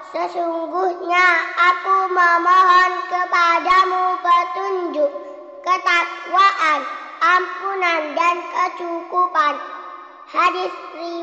Sesungguhnya aku memohon kepadamu petunjuk, ketakwaan, ampunan dan kecukupan. Hadis